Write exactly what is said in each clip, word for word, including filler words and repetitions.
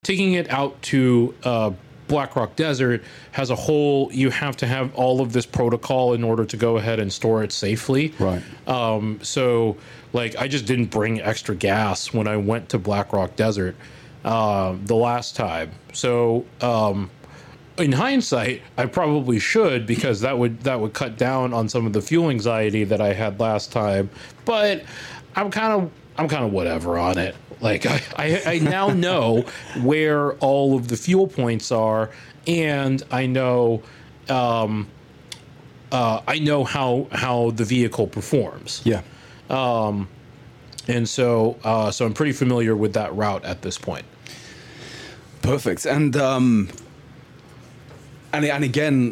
taking it out to uh, Blackrock Desert has a whole. You have to have all of this protocol in order to go ahead and store it safely. Right. Um, so, like, I just didn't bring extra gas when I went to Blackrock Desert uh, the last time. So, um, in hindsight, I probably should, because that would that would cut down on some of the fuel anxiety that I had last time. But I'm kind of I'm kind of whatever on it. Like, I, I, I now know where all of the fuel points are, and I know um, uh, I know how how the vehicle performs. Yeah. Um, and so uh, so I'm pretty familiar with that route at this point. Perfect. And um, and and again,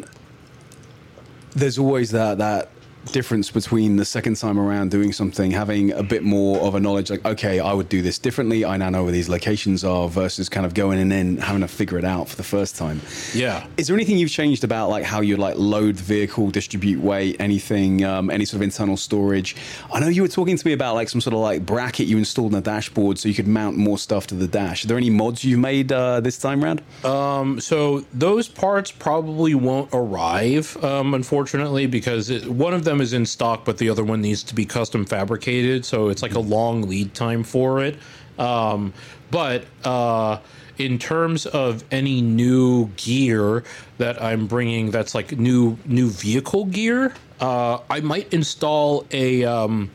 there's always that that difference between the second time around doing something, having a bit more of a knowledge, like, okay, I would do this differently, I now know where these locations are, versus kind of going in and having to figure it out for the first time. Yeah. Is there anything you've changed about like how you like load the vehicle, distribute weight, anything, um, any sort of internal storage? I know you were talking to me about like some sort of like bracket you installed in the dashboard so you could mount more stuff to the dash. Are there any mods you've made uh, this time around? Um, so those parts probably won't arrive, um, unfortunately, because it, one of them is in stock, but the other one needs to be custom fabricated. So it's like a long lead time for it. Um, but uh, in terms of any new gear that I'm bringing, that's like new new vehicle gear, uh, I might install a um,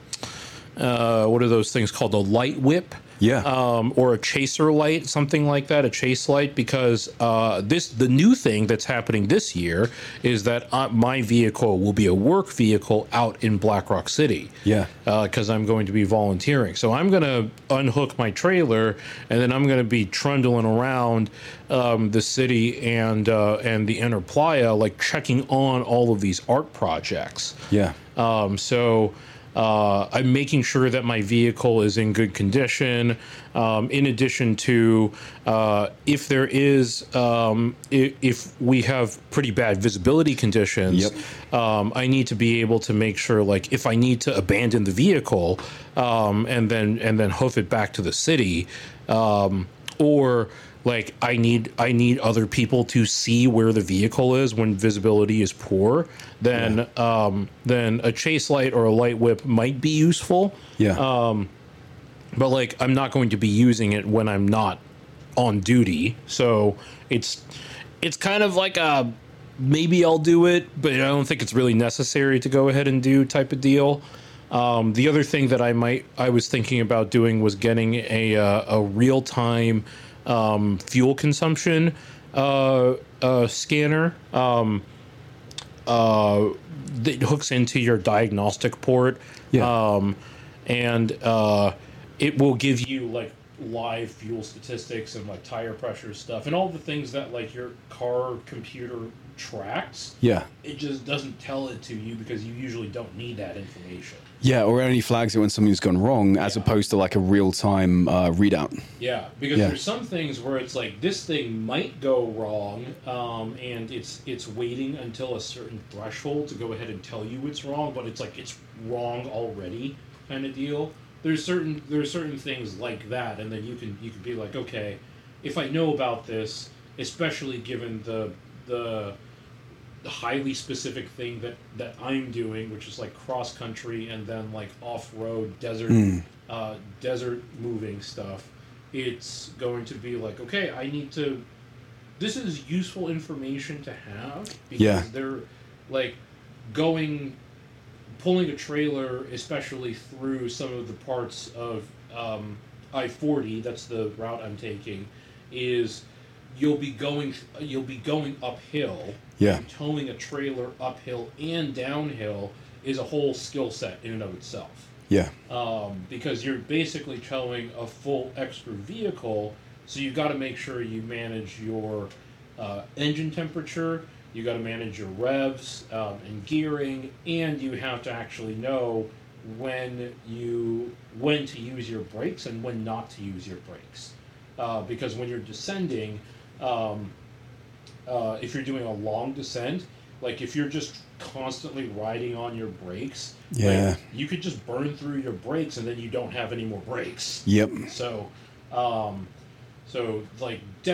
uh, what are those things called? A light whip. Yeah. Um, or a chaser light, something like that, a chase light, because uh, this the new thing that's happening this year is that uh, my vehicle will be a work vehicle out in Black Rock City. Yeah. Because uh, I'm going to be volunteering. So I'm going to unhook my trailer, and then I'm going to be trundling around um, the city and uh, and the Inner Playa, like checking on all of these art projects. Yeah. Um, so... Uh, I'm making sure that my vehicle is in good condition. Um, in addition to, uh, if there is, um, if, if we have pretty bad visibility conditions, yep. um, I need to be able to make sure, like, if I need to abandon the vehicle um, and then and then hoof it back to the city, um, or like I need I need other people to see where the vehicle is when visibility is poor, then yeah. um, then a chase light or a light whip might be useful. Yeah. Um, but like I'm not going to be using it when I'm not on duty, so it's it's kind of like a maybe I'll do it, but I don't think it's really necessary to go ahead and do type of deal. Um, the other thing that I might I was thinking about doing was getting a uh, a real time um, fuel consumption uh, uh, scanner um, uh, that hooks into your diagnostic port, yeah. um, and uh, it will give you like live fuel statistics and like tire pressure stuff and all the things that like your car computer tracks. Yeah. It just doesn't tell it to you because you usually don't need that information. Yeah, or only flags it when something's gone wrong, as yeah. opposed to like a real-time uh, readout. Yeah, because yeah. there's some things where it's like this thing might go wrong, um, and it's it's waiting until a certain threshold to go ahead and tell you it's wrong, but it's like it's wrong already, kind of deal. There's certain there's certain things like that, and then you can you can be like, okay, if I know about this, especially given the the the highly specific thing that, that I'm doing, which is like cross country and then like off road desert mm. uh, desert moving stuff, it's going to be like, okay, I need to. This is useful information to have because yeah. they're like going, pulling a trailer, especially through some of the parts of um, I forty. That's the route I'm taking. Is you'll be going you'll be going uphill. Yeah. And towing a trailer uphill and downhill is a whole skill set in and of itself. Yeah. Um, because you're basically towing a full extra vehicle, so you've got to make sure you manage your uh, engine temperature, you got to manage your revs um, and gearing, and you have to actually know when you when to use your brakes and when not to use your brakes. Uh, because when you're descending, um, uh, if you're doing a long descent, like if you're just constantly riding on your brakes, yeah, like, you could just burn through your brakes and then you don't have any more brakes. Yep. So, um, so like.